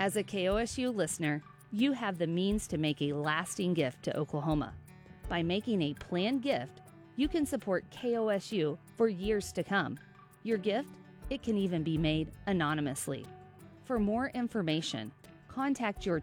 As a KOSU listener, you have the means to make a lasting gift to Oklahoma. By making a planned gift, you can support KOSU for years to come. Your gift, it can even be made anonymously. For more information, contact your